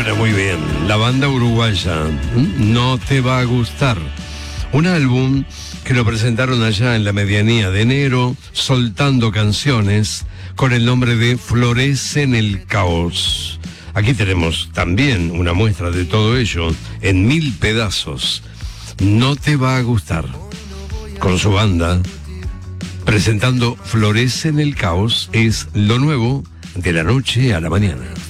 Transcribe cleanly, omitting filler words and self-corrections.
Suena muy bien. La banda uruguaya, No Te Va a Gustar. Un álbum que lo presentaron allá en la medianía de enero, soltando canciones con el nombre de Florece en el Caos. Aquí tenemos también una muestra de todo ello en 1000 pedazos. No Te Va a Gustar. Con su banda, presentando Florece en el Caos, es lo nuevo de la noche a la mañana.